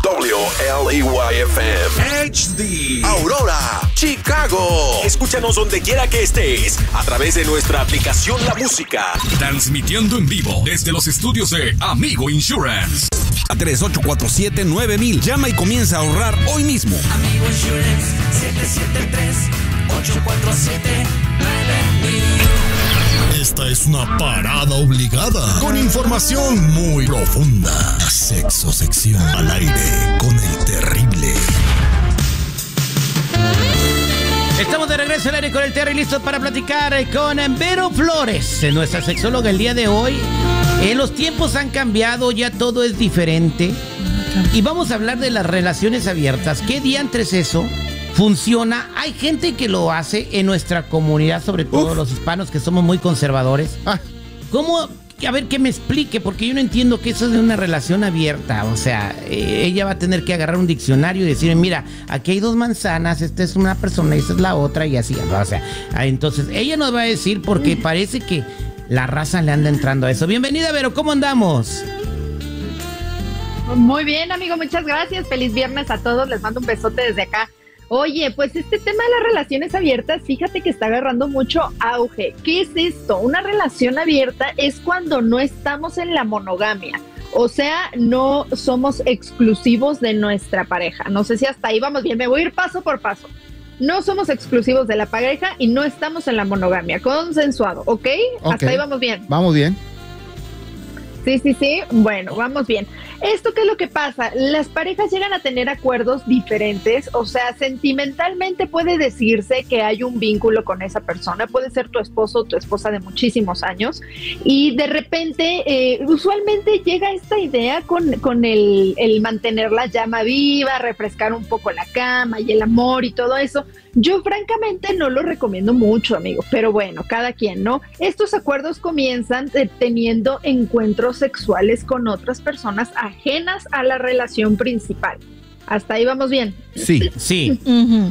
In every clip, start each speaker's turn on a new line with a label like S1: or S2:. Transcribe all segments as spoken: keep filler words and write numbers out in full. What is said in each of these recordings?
S1: W L E Y F M H D Aurora, Chicago. Escúchanos donde quiera que estés a través de nuestra aplicación La Música.
S2: Transmitiendo en vivo desde los estudios de Amigo Insurance.
S3: A tres ocho cuatro siete nueve mil. Llama y comienza a ahorrar hoy mismo.
S4: Amigo Insurance, siete siete tres ocho cuatro siete nueve mil.
S5: Esta es una parada obligada con información muy profunda. Sexo sección al aire con el terrible.
S6: Estamos de regreso al aire con el Terry, listos para platicar con Vero Flores, nuestra sexóloga el día de hoy. Eh, los tiempos han cambiado, ya todo es diferente. Y vamos a hablar de las relaciones abiertas. ¿Qué diantres es eso? ¿Funciona? Hay gente que lo hace en nuestra comunidad, sobre todo Uf. los hispanos que somos muy conservadores. Ah. ¿Cómo? A ver, que me explique, porque yo no entiendo que eso es de una relación abierta. O sea, eh, ella va a tener que agarrar un diccionario y decir, mira, aquí hay dos manzanas, esta es una persona y esta es la otra, y así. O sea, entonces ella nos va a decir, porque parece que la raza le anda entrando a eso. Bienvenida, Vero, ¿cómo andamos?
S7: Muy bien, amigo, muchas gracias. Feliz viernes a todos, les mando un besote desde acá. Oye, pues este tema de las relaciones abiertas, fíjate que está agarrando mucho auge. ¿Qué es esto? Una relación abierta es cuando no estamos en la monogamia. O sea, no somos exclusivos de nuestra pareja. No sé si hasta ahí vamos bien, me voy a ir paso por paso. No somos exclusivos de la pareja y no estamos en la monogamia. Consensuado, ¿ok? okay. Hasta ahí vamos bien.
S8: Vamos bien.
S7: Sí, sí, sí. Bueno, vamos bien. ¿Esto qué es lo que pasa? Las parejas llegan a tener acuerdos diferentes, o sea, sentimentalmente puede decirse que hay un vínculo con esa persona, puede ser tu esposo o tu esposa de muchísimos años, y de repente, eh, usualmente llega esta idea con, con el, el mantener la llama viva, refrescar un poco la cama y el amor y todo eso. Yo francamente no lo recomiendo mucho, amigo, pero bueno, cada quien, ¿no? Estos acuerdos comienzan eh, teniendo encuentros sexuales con otras personas ajenas a la relación principal. ¿Hasta ahí vamos bien?
S6: Sí, sí.
S7: Uh-huh.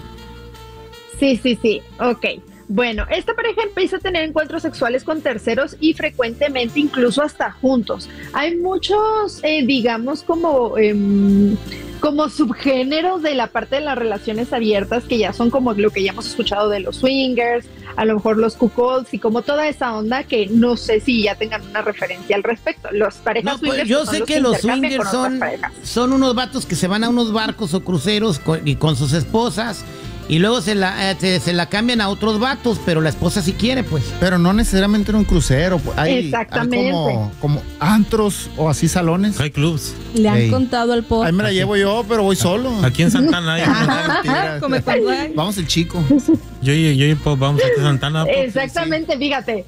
S7: Sí, sí, sí, ok. Bueno, esta pareja empieza a tener encuentros sexuales con terceros y frecuentemente incluso hasta juntos. Hay muchos, eh, digamos, como... Eh, como subgéneros de la parte de las relaciones abiertas, que ya son como lo que ya hemos escuchado de los swingers, a lo mejor los cuckolds y como toda esa onda que no sé si ya tengan una referencia al respecto. Los parejas
S6: no, pues,
S7: swingers
S6: yo
S7: son
S6: sé
S7: los
S6: que,
S7: que
S6: los swingers son, son unos vatos que se van a unos barcos o cruceros con, y con sus esposas y luego se la, eh, se, se la cambian a otros vatos, pero la esposa sí quiere, pues.
S8: Pero no necesariamente en un crucero. Hay,
S7: Exactamente.
S8: Hay como, como antros o así salones.
S9: Hay clubs.
S10: Le han
S8: Hey.
S10: contado al post.
S8: Ahí me la
S9: Aquí.
S8: llevo yo, pero voy solo.
S9: Aquí en Santana hay.
S10: Ajá, come cuando hay.
S8: Vamos el chico.
S9: Yo y yo y Pop vamos a Santana. Pop.
S7: Exactamente, sí. Fíjate.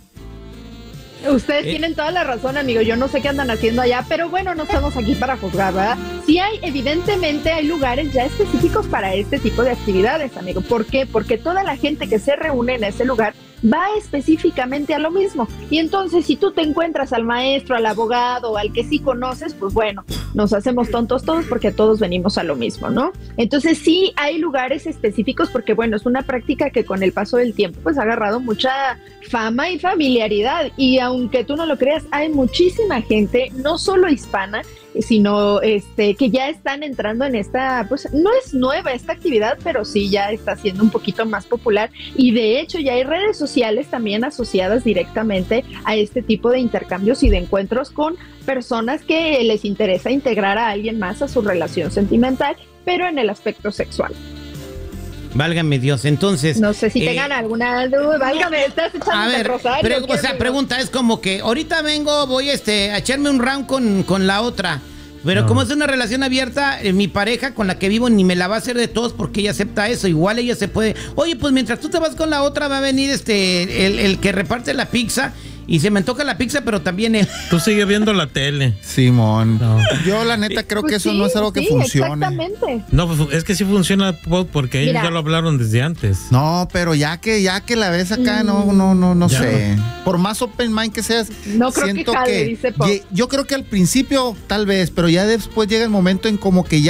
S7: Ustedes eh. tienen toda la razón, amigo. Yo no sé qué andan haciendo allá, pero bueno, no estamos aquí para juzgar, ¿verdad? Sí hay, evidentemente, hay lugares ya específicos para este tipo de actividades, amigo. ¿Por qué? Porque toda la gente que se reúne en ese lugar va específicamente a lo mismo. Y entonces, si tú te encuentras al maestro, al abogado, al que sí conoces, pues bueno, nos hacemos tontos todos porque todos venimos a lo mismo, ¿no? Entonces, sí hay lugares específicos porque, bueno, es una práctica que con el paso del tiempo, pues ha agarrado mucha fama y familiaridad. Y aunque tú no lo creas, hay muchísima gente, no solo hispana, sino este que ya están entrando en esta, pues no es nueva esta actividad, pero sí ya está siendo un poquito más popular, y de hecho ya hay redes sociales también asociadas directamente a este tipo de intercambios y de encuentros con personas que les interesa integrar a alguien más a su relación sentimental, pero en el aspecto sexual.
S6: Válgame Dios, entonces...
S7: No sé si
S6: eh,
S7: tengan alguna duda. Válgame, estás echando
S6: a ver,
S7: el rosario.
S6: Pre- o sea, pregunta es como que ahorita vengo, voy este, a echarme un round con, con la otra. Pero no. Como es una relación abierta, eh, mi pareja con la que vivo ni me la va a hacer de todos porque ella acepta eso. Igual ella se puede... Oye, pues mientras tú te vas con la otra va a venir este el, el que reparte la pizza. Y se me antoja la pizza, pero también él.
S9: Tú sigues viendo la tele.
S8: Simón. No. Yo la neta creo pues que eso sí, no es algo que
S7: sí,
S8: funcione.
S7: Exactamente.
S9: No, pues es que sí funciona porque ellos Mira. ya lo hablaron desde antes.
S8: No, pero ya que ya que la ves acá, mm. no, no, no, no sé. No. Por más open mind que seas,
S7: no creo
S8: siento
S7: que, jale,
S8: que
S7: dice Pop.
S8: Yo creo que al principio tal vez, pero ya después llega el momento en como que ya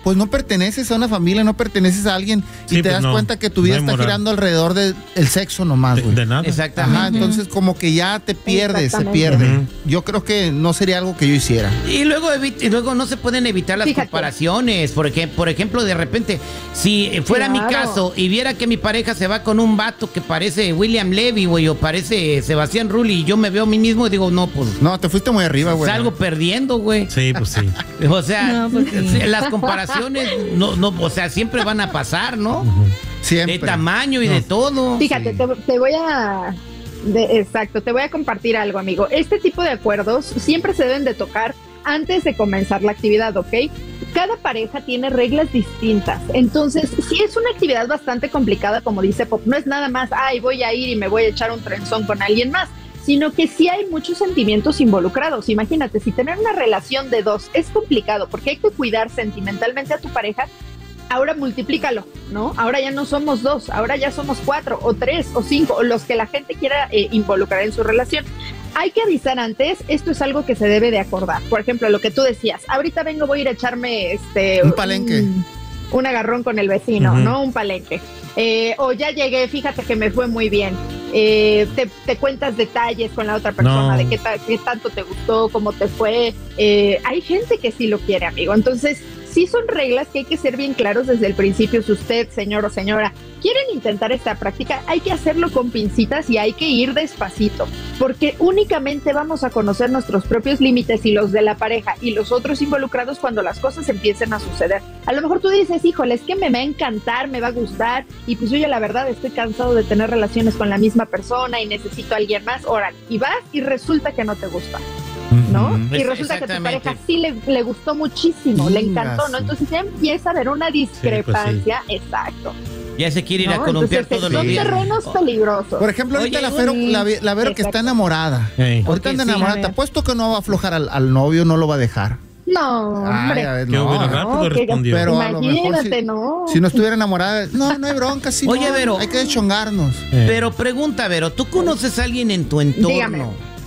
S8: pues no perteneces a una familia, no perteneces a alguien
S9: Sí,
S8: y te
S9: pues
S8: das
S9: no,
S8: cuenta que tu vida
S9: no hay
S8: está
S9: moral.
S8: girando alrededor del el sexo nomás,
S9: De,
S8: güey.
S9: de nada.
S6: Exactamente.
S8: Ajá, entonces como que ya te pierdes, se
S7: Exactamente.
S8: pierde.
S9: Ujú.
S8: Yo creo que no sería algo que yo hiciera.
S6: Y luego, evi- y luego no se pueden evitar las
S7: Fíjate.
S6: comparaciones. Porque, por ejemplo, de repente, si fuera mi
S7: Claro.
S6: caso y viera que mi pareja se va con un vato que parece William Levy, güey, o parece Sebastián Rulli, y yo me veo a mí mismo y digo, no, pues
S8: No, te fuiste muy arriba, güey.
S6: salgo perdiendo, güey.
S9: Sí, pues sí.
S6: O sea,
S10: No, pues sí.
S6: las comparaciones, no, no, o sea, siempre van a pasar, ¿no?
S8: Siempre.
S6: De tamaño y de todo.
S7: Fíjate,
S8: Sí.
S7: te, te voy a... de- exacto, te voy a compartir algo, amigo. Este tipo de acuerdos siempre se deben de tocar antes de comenzar la actividad, ¿ok? Cada pareja tiene reglas distintas. Entonces, sí es una actividad bastante complicada, como dice Pop. No es nada más, ay, voy a ir y me voy a echar un trenzón con alguien más, sino que sí hay muchos sentimientos involucrados. Imagínate, si tener una relación de dos es complicado porque hay que cuidar sentimentalmente a tu pareja, ahora multiplícalo, ¿no? Ahora ya no somos dos, ahora ya somos cuatro o tres o cinco, o los que la gente quiera eh, involucrar en su relación. Hay que avisar antes, esto es algo que se debe de acordar. Por ejemplo, lo que tú decías, ahorita vengo, voy a ir a echarme este...
S8: Un palenque.
S7: Un, un agarrón con el vecino,
S9: Ujú.
S7: ¿no? Un palenque. Eh, o ya llegué, fíjate que me fue muy bien. Eh, te, te cuentas detalles con la otra persona,
S9: No.
S7: de qué, ta- qué tanto te gustó, cómo te fue. Eh, hay gente que sí lo quiere, amigo. Entonces, sí son reglas que hay que ser bien claros desde el principio. Si usted, señor o señora, quieren intentar esta práctica, hay que hacerlo con pincitas y hay que ir despacito, porque únicamente vamos a conocer nuestros propios límites y los de la pareja y los otros involucrados cuando las cosas empiecen a suceder. A lo mejor tú dices, híjole, es que me va a encantar, me va a gustar, y pues yo ya la verdad estoy cansado de tener relaciones con la misma persona y necesito a alguien más. Órale, y vas y resulta que no te gusta, ¿no?
S6: Ujú.
S7: Y
S6: Es-
S7: resulta que tu
S6: exactamente.
S7: pareja sí le, le gustó muchísimo, le encantó, ¿no?
S8: Ingazo.
S7: Entonces ya empieza a haber una discrepancia, exacto.
S6: Ya se quiere ir a
S7: ¿no?
S6: columpiar
S7: Entonces,
S6: todos los
S7: son
S6: días.
S7: terrenos peligrosos.
S8: Por ejemplo, ahorita
S6: Oye,
S8: la Vero, la, la Vero que está
S7: Exacto.
S8: enamorada.
S9: Ey.
S8: Ahorita anda
S6: Ok, sí,
S8: enamorada.
S10: a
S8: Te
S10: ver.
S8: apuesto que no va a aflojar al, al novio, no lo va a dejar.
S7: No,
S8: Ay,
S7: hombre.
S8: a ver,
S9: Qué
S8: no.
S9: bueno, rápido
S7: No, que-
S9: respondió.
S8: Pero a lo mejor
S7: Imagínate,
S8: si,
S7: no.
S8: si no estuviera enamorada, no, no hay bronca, sí.
S6: Oye,
S8: no,
S6: Vero.
S8: hay que deschongarnos.
S9: Eh.
S6: Pero pregunta, Vero, ¿tú conoces a alguien en tu entorno
S7: Dígame.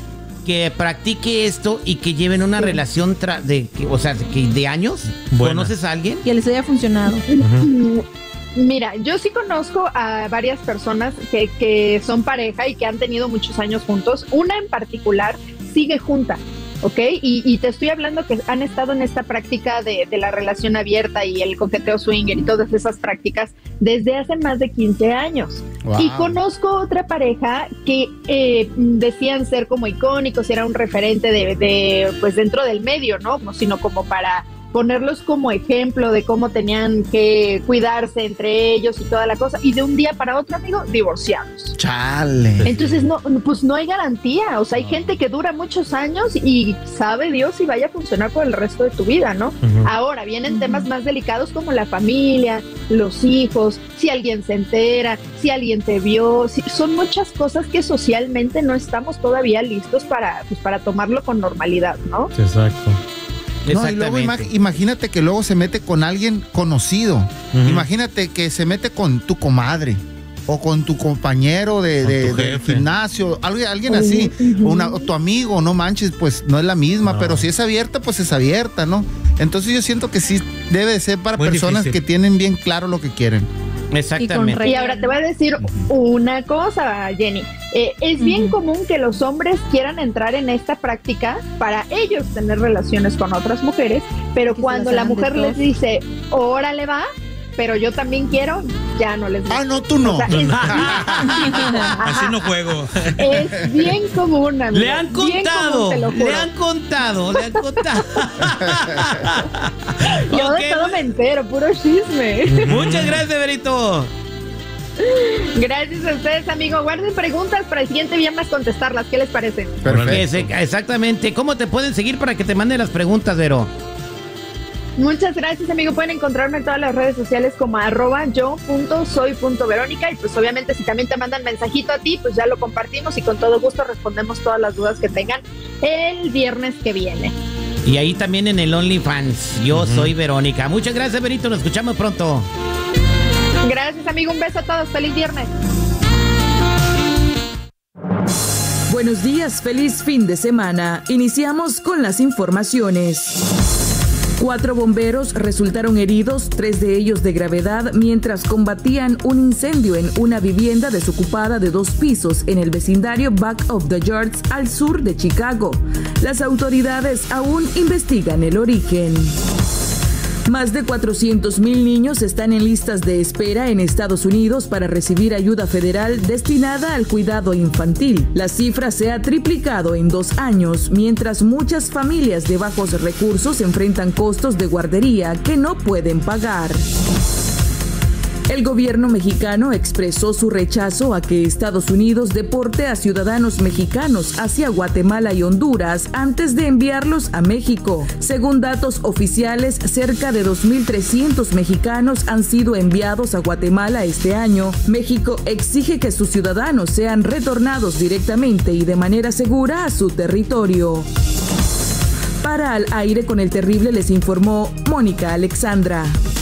S6: que practique esto y que lleven una
S7: Sí.
S6: relación tra- de, que- o sea, de, que- de años?
S9: Buena.
S6: ¿Conoces a alguien?
S10: Que les haya funcionado.
S7: Mm, Mira, yo sí conozco a varias personas que, que son pareja y que han tenido muchos años juntos. Una en particular sigue junta, ¿ok? Y, y te estoy hablando que han estado en esta práctica de, de la relación abierta y el coqueteo swinger y todas esas prácticas desde hace más de quince años.
S8: Wow.
S7: Y conozco otra pareja que eh, decían ser como icónicos, era un referente de, de, pues dentro del medio, ¿no? No, sino como para ponerlos como ejemplo de cómo tenían que cuidarse entre ellos y toda la cosa, y de un día para otro, amigo, divorciados.
S8: Chale.
S7: Entonces, no, pues no hay garantía, o sea, hay gente que dura muchos años y sabe Dios si vaya a funcionar por el resto de tu vida, ¿no?
S9: Ujú.
S7: Ahora vienen temas más delicados como la familia, los hijos, si alguien se entera, si alguien te vio, si- son muchas cosas que socialmente no estamos todavía listos para, pues, para tomarlo con normalidad, ¿no?
S9: Exacto.
S8: No, y luego ima- imagínate que luego se mete con alguien conocido.
S9: Ujú.
S8: Imagínate que se mete con tu comadre o con tu compañero de,
S9: Con
S8: de-
S9: tu
S8: del
S9: jefe.
S8: gimnasio, alguien, alguien así,
S7: Ujú.
S8: una, o tu amigo, no manches, pues no es la misma,
S9: No.
S8: pero si es abierta, pues es abierta, ¿no? Entonces yo siento que sí debe de ser para
S9: Muy
S8: personas
S9: difícil.
S8: que tienen bien claro lo que quieren.
S6: Exactamente.
S7: Y ahora te voy a decir una cosa, Jenny. Eh, es bien
S10: Ujú.
S7: común que los hombres quieran entrar en esta práctica para ellos tener relaciones con otras mujeres, pero
S10: Que se
S7: cuando
S10: las
S7: la
S10: hagan de
S7: mujer les
S10: tos.
S7: dice, órale va, pero yo también quiero, ya no les gusta.
S8: Ah, no, tú no.
S7: O sea, es,
S9: Así no juego.
S7: es bien común, amigo.
S6: Le han
S7: Bien
S6: contado,
S7: común, te lo juro.
S6: le han contado, le han contado.
S7: Yo
S6: Ok,
S7: de todo me entero, puro chisme.
S6: muchas gracias, Verito.
S7: Gracias a ustedes, amigo. Guarden preguntas para el siguiente viernes contestarlas. ¿Qué les parece?
S8: Perfecto.
S6: Que se- exactamente. ¿Cómo te pueden seguir para que te manden las preguntas, Vero?
S7: Muchas gracias, amigo. Pueden encontrarme en todas las redes sociales como arroba yo punto soy punto verónica. Y pues obviamente si también te mandan mensajito a ti, pues ya lo compartimos y con todo gusto respondemos todas las dudas que tengan el viernes que viene.
S6: Y ahí también en el OnlyFans. Yo soy Verónica. Muchas gracias, Verito. Nos escuchamos pronto.
S7: Gracias, amigo. Un beso a todos. Feliz viernes.
S11: Buenos días, feliz fin de semana. Iniciamos con las informaciones. Cuatro bomberos resultaron heridos, tres de ellos de gravedad, mientras combatían un incendio en una vivienda desocupada de dos pisos en el vecindario Back of the Yards al sur de Chicago. Las autoridades aún investigan el origen. Más de cuatrocientos mil niños están en listas de espera en Estados Unidos para recibir ayuda federal destinada al cuidado infantil. La cifra se ha triplicado en dos años, mientras muchas familias de bajos recursos enfrentan costos de guardería que no pueden pagar. El gobierno mexicano expresó su rechazo a que Estados Unidos deporte a ciudadanos mexicanos hacia Guatemala y Honduras antes de enviarlos a México. Según datos oficiales, cerca de dos mil trescientos mexicanos han sido enviados a Guatemala este año. México exige que sus ciudadanos sean retornados directamente y de manera segura a su territorio. Para Al Aire con el Terrible les informó Mónica Alexandra.